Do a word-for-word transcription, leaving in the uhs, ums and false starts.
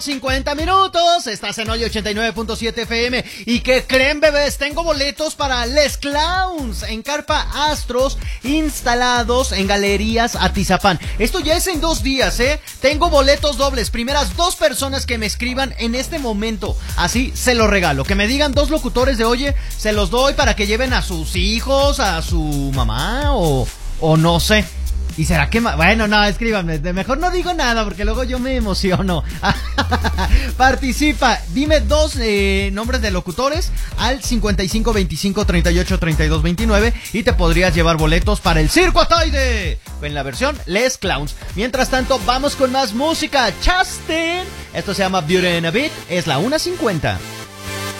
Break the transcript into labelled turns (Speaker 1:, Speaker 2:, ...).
Speaker 1: cincuenta minutos, estás en hoy ochenta y nueve punto siete F M. ¿Y qué creen, bebés? Tengo boletos para Les Clowns en Carpa Astros, instalados en Galerías Atizapán. Esto ya es en dos días, ¿eh? Tengo boletos dobles. Primeras dos personas que me escriban en este momento, así se los regalo. Que me digan dos locutores de oye, se los doy para que lleven a sus hijos, a su mamá o, o no sé. ¿Y será que ma- Bueno, no, escríbanme. De mejor no digo nada porque luego yo me emociono. Participa. Dime dos eh, nombres de locutores al cincuenta y cinco veinticinco treinta y ocho treinta y dos veintinueve y te podrías llevar boletos para el Circo Atoide en la versión Les Clowns. Mientras tanto, vamos con más música. Justin. Esto se llama Beauty and a Beat. Es la una cincuenta.